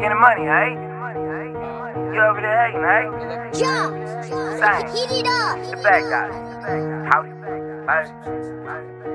getting money, hey? You over there hating, hey? Jump! Same. Heat it up! The bad guy. Howdy. Hey.